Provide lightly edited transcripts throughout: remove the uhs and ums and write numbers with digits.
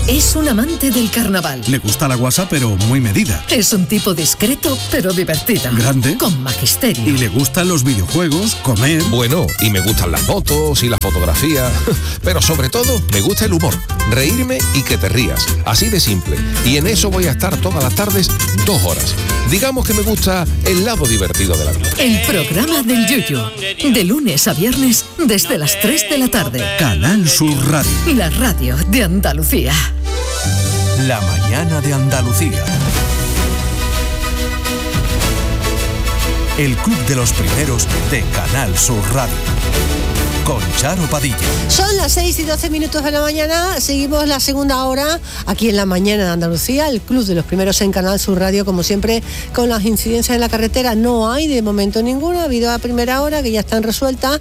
Es un amante del carnaval. Le gusta la guasa, pero muy medida. Es un tipo discreto, pero divertido. Grande. Con magisterio. Y le gustan los videojuegos, comer. Bueno, y me gustan las fotos y la fotografía. Pero sobre todo, me gusta el humor. Reírme y que te rías. Así de simple. Y en eso voy a estar todas las tardes 2 horas. Digamos que me gusta el lado divertido de la vida. El programa del Yuyu. De lunes a viernes, desde las 3 de la tarde. Canal Sur Radio. La radio de Andalucía. La mañana de Andalucía. El club de los primeros de Canal Sur Radio. Con Charo Padilla. Son las 6:12 de la mañana. Seguimos la segunda hora aquí en la mañana de Andalucía. El club de los primeros en Canal Sur Radio, como siempre, con las incidencias en la carretera. No hay de momento ninguna. Ha habido a primera hora que ya están resueltas.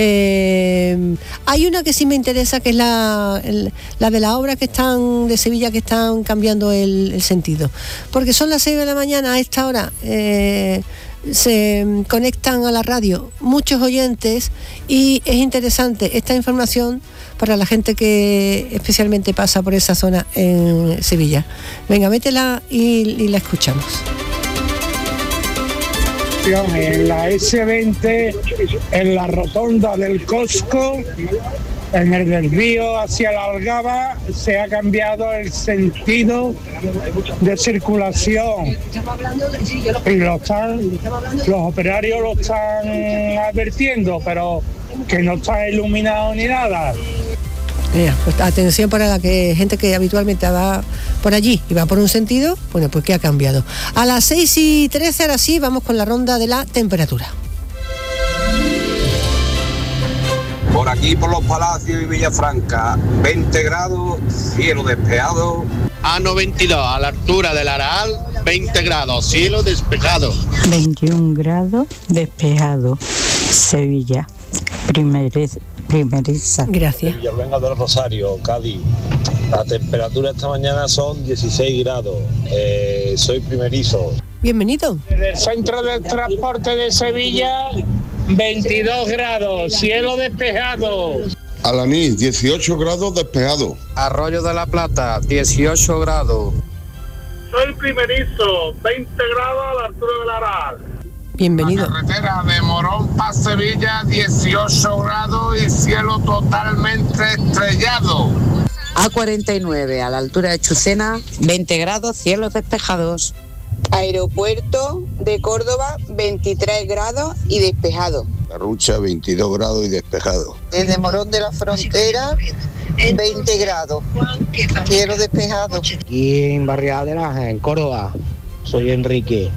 Hay una que sí me interesa, que es la de la obra que están de Sevilla, que están cambiando el sentido. Porque son las 6 de la mañana. A esta hora se conectan a la radio muchos oyentes y es interesante esta información para la gente que especialmente pasa por esa zona en Sevilla. Venga, métela y la escuchamos. En la S20, en la rotonda del Cosco, en el desvío hacia la Algaba, se ha cambiado el sentido de circulación y los operarios lo están advirtiendo, pero que no está iluminado ni nada. Pues atención para la gente que habitualmente va por allí y va por un sentido, bueno, pues que ha cambiado. A las 6:13, ahora sí, vamos con la ronda de la temperatura. Por aquí, por los Palacios y Villafranca, 20 grados, cielo despejado. A92, a la altura del Aral, 20 grados, cielo despejado. 21 grados, despejado. Sevilla, primeriza. Gracias. Venga del Rosario, Cádiz. La temperatura esta mañana son 16 grados. Soy primerizo. Bienvenido. Desde el centro del transporte de Sevilla, 22 grados, cielo despejado. Alanís, 18 grados despejado. Arroyo de la Plata, 18 grados. Soy primerizo, 20 grados a la altura del Aral. Bienvenido. La carretera de Morón para Sevilla, 18 grados y cielo totalmente estrellado. A49, a la altura de Chucena, 20 grados, cielos despejados. Aeropuerto de Córdoba, 23 grados y despejado. Garrucha, 22 grados y despejado. Desde Morón de la Frontera, 20 grados, cielo despejado. Aquí en Barriaderas, en Córdoba, soy Enrique.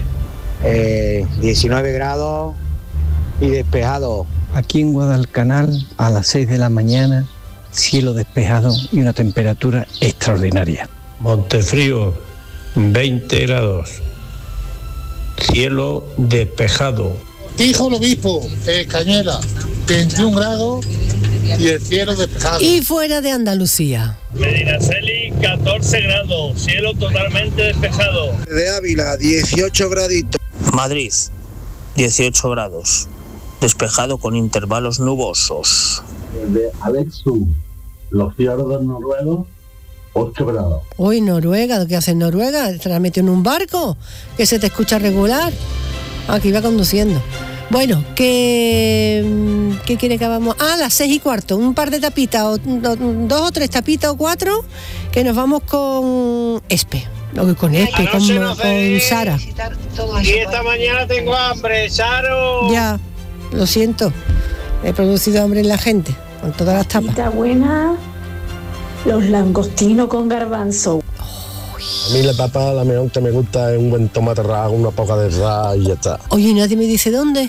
19 grados y despejado. Aquí en Guadalcanal, a las 6 de la mañana, cielo despejado y una temperatura extraordinaria. Montefrío, 20 grados, cielo despejado. Hijo del Obispo, Cañera, 21 grados y el cielo despejado. Y fuera de Andalucía. Medinaceli, 14 grados, cielo totalmente despejado. De Ávila, 18 graditos. Madrid, 18 grados, despejado con intervalos nubosos. De Alexu, los fiordos noruegos, 8 grados. Hoy Noruega, ¿qué hace en Noruega? ¿Te la metió en un barco? Que se te escucha regular. Aquí va conduciendo. Bueno, ¿qué quiere que hagamos? Las 6:15, un par de tapitas, o 2 o 3 tapitas o 4, que nos vamos con Espe. Con Espe, con Sara. Y esta mañana tengo hambre, Charo. Ya, lo siento. He producido hambre en la gente, con todas las tapas. Está buena, los langostinos con garbanzo. A mí la tapa, la mejor que me gusta es un buen tomate rallado, una poca de ras y ya está. Oye, nadie me dice dónde.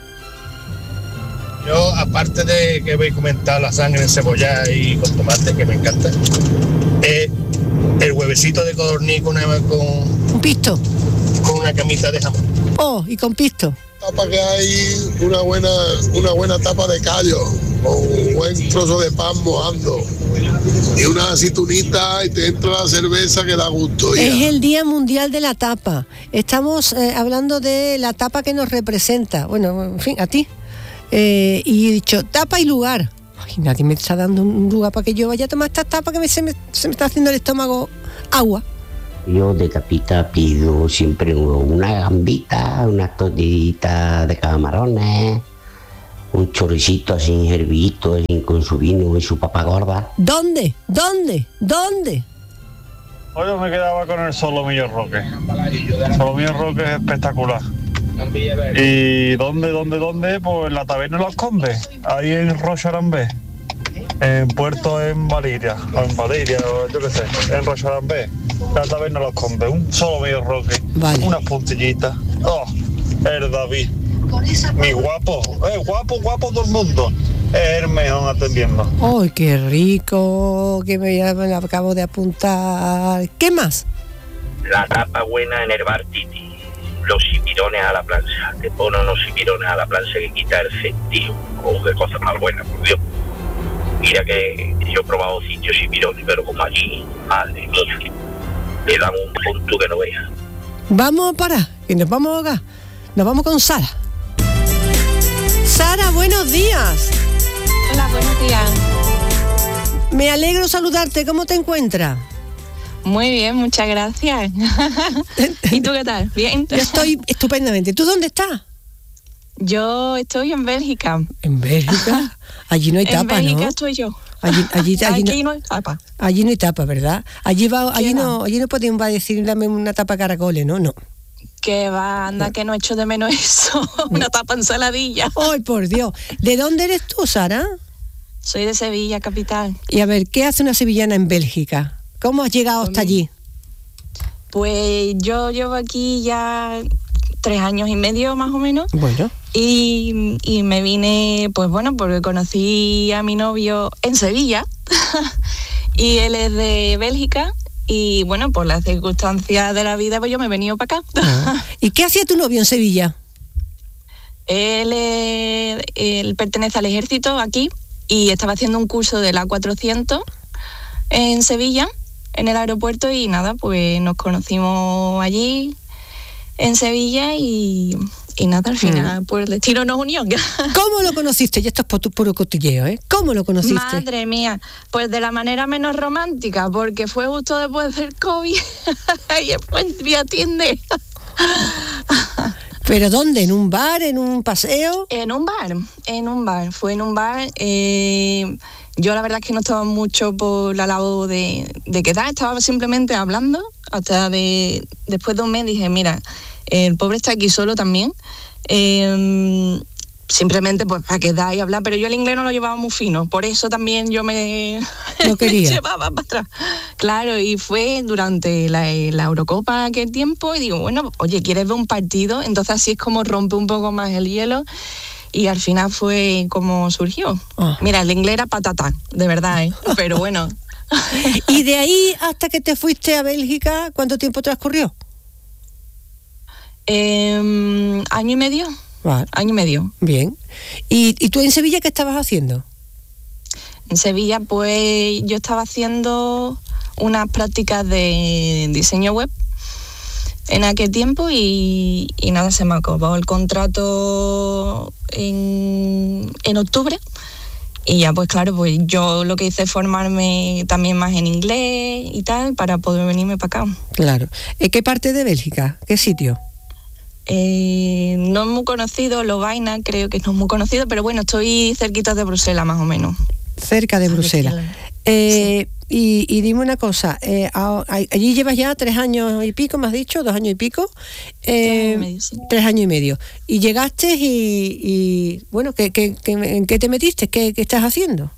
Yo, aparte de que voy a comentar la sangre encebollada y con tomate, que me encanta, el huevecito de codorniz con un pisto. Con una camita de jamón. Oh, y con pisto. Tapa que hay una buena tapa de callo, con un buen trozo de pan mojando y una aceitunita y te entra la cerveza que da gusto. Es el Día Mundial de la Tapa. Estamos hablando de la tapa que nos representa. Bueno, en fin, a ti. Y he dicho, tapa y lugar. Ay, nadie me está dando un lugar para que yo vaya a tomar esta tapa, que se me está haciendo el estómago agua. Yo de tapita pido siempre una gambita, unas tortillitas de camarones, un choricito así hervidito, así con su vino y su papa gorda. ¿Dónde? Hoy yo me quedaba con el Solomillo Roque. El Solomillo Roque es espectacular. ¿Y dónde? Pues en la taberna de los Condes, ahí en Rocha Arambé, en Puerto en Valiria, o yo qué sé, en Rocha Arambé, la taberna de los Condes, un Solomillo Roque, vale. Unas puntillitas. Oh, el David, mi guapo, guapo todo el mundo. Es el mejor atendiendo. ¡Ay, qué rico! Que me acabo de apuntar. ¿Qué más? La tapa buena en el bar Titi. Los chipirones a la plancha. Te ponen unos chipirones a la plancha que quita el sentido. Oh, qué cosa más buena, por Dios. Mira que yo he probado sitios chipirones, pero como allí, madre mía, le dan un punto que no veas. Vamos a parar, que nos vamos acá. Nos vamos con Sara. Sara, buenos días. Hola, buenos días. Me alegro saludarte. ¿Cómo te encuentras? Muy bien, muchas gracias. ¿Y tú qué tal? ¿Bien? Yo estoy estupendamente. ¿Tú dónde estás? Yo estoy en Bélgica. ¿En Bélgica? Allí no hay tapa, ¿no? En Bélgica estoy yo. Allí no hay tapa. Allí no hay tapa, ¿verdad? Allí no podemos decir dame una tapa caracoles, ¿no? No. Que va, anda, que no echo de menos eso. Una tapa ensaladilla. ¡Ay, por Dios! ¿De dónde eres tú, Sara? Soy de Sevilla, capital. Y a ver, ¿qué hace una sevillana en Bélgica? ¿Cómo has llegado hasta allí? Pues yo llevo aquí ya 3 años y medio más o menos. Bueno. Y me vine, pues bueno, porque conocí a mi novio en Sevilla y él es de Bélgica. Y bueno, por las circunstancias de la vida, pues yo me he venido para acá. ¿Y qué hacía tu novio en Sevilla? Él pertenece al ejército aquí y estaba haciendo un curso de la 400 en Sevilla, en el aeropuerto, y nada, pues nos conocimos allí en Sevilla y nada, al final pues el destino nos unió. ¿Cómo lo conociste? Ya esto es puro cotilleo, ¿eh? ¿Cómo lo conociste? Madre mía, pues de la manera menos romántica, porque fue justo después del COVID y después vía Tinder. ¿Pero dónde? ¿En un bar? ¿En un paseo? En un bar, fue en un bar. Yo la verdad es que no estaba mucho por la labor de quedar, estaba simplemente hablando, hasta después de un mes dije, mira, el pobre está aquí solo también, simplemente pues para quedar y hablar, pero yo el inglés no lo llevaba muy fino, por eso también yo me llevaba para atrás. Claro, y fue durante la Eurocopa aquel tiempo, y digo, bueno, oye, ¿quieres ver un partido? Entonces así es como rompe un poco más el hielo, y al final fue como surgió. Mira, el inglés era patata, de verdad, pero bueno. ¿Y de ahí hasta que te fuiste a Bélgica, cuánto tiempo transcurrió? Año y medio. Vale. Año y medio. Bien. ¿Y tú en Sevilla qué estabas haciendo? En Sevilla, pues yo estaba haciendo unas prácticas de diseño web en aquel tiempo y nada, se me acabó el contrato en octubre. Y ya pues claro, pues yo lo que hice es formarme también más en inglés y tal, para poder venirme para acá. Claro. ¿Qué parte de Bélgica? ¿Qué sitio? No es muy conocido, Lovaina creo que no es muy conocido, pero bueno, estoy cerquita de Bruselas más o menos. Cerca de Bruselas. Sí. Y dime una cosa, allí llevas ya 3 años y pico, me has dicho, 2 años y pico. 3 años y medio, sí. 3 años y medio. Y llegaste y bueno, ¿en qué te metiste? ¿Qué estás haciendo?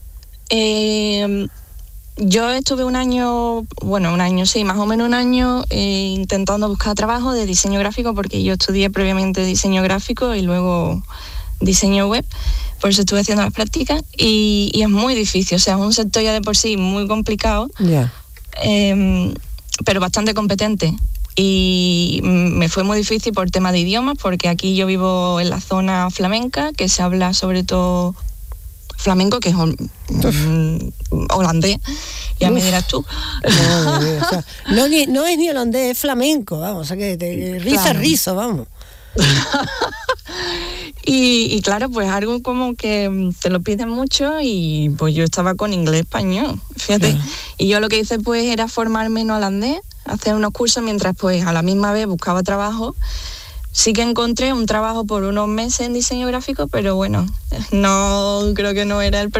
Yo estuve un año, sí, más o menos un año intentando buscar trabajo de diseño gráfico, porque yo estudié previamente diseño gráfico y luego diseño web, por eso estuve haciendo las prácticas y es muy difícil, o sea, es un sector ya de por sí muy complicado, pero bastante competente. Y me fue muy difícil por tema de idiomas, porque aquí yo vivo en la zona flamenca, que se habla sobre todo flamenco, que es holandés, ya me dirás tú. No es ni holandés, es flamenco, vamos, o sea que rizo, vamos. Y claro, pues algo como que te lo piden mucho y pues yo estaba con inglés-español, fíjate. Y yo lo que hice pues era formarme en holandés, hacer unos cursos mientras pues a la misma vez buscaba trabajo. Sí que encontré un trabajo por unos meses en diseño gráfico, pero bueno, no creo que no era el perfil